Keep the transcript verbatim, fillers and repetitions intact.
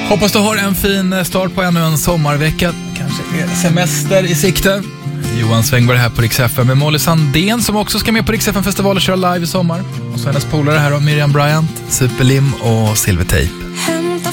Hoppas du har en fin start på ännu en sommarvecka. Kanske är semester i sikte. Johan Svängberg här på Rix F M med Molly Sandén som också ska med på Rix F M-festival och köra live i sommar. Och så hennes polare här och Miriam Bryant, Superlim och Silvertape.